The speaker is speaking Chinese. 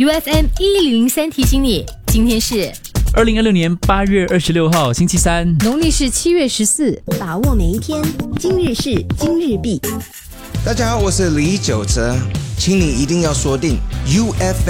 UFM 1003提醒你，今天是 2026年8月26号星期三， 农历是7月14， 把握每一天，今日事今日毕。 大家好，我是李玖哲，请你一定要锁定 UFM